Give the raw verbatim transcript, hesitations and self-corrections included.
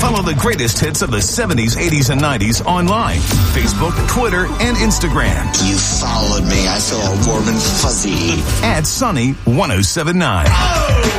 Follow the greatest hits of the seventies, eighties, and nineties online. Facebook, Twitter, and Instagram. You followed me. I feel all warm and fuzzy. At Sunny one oh seven point nine. Oh!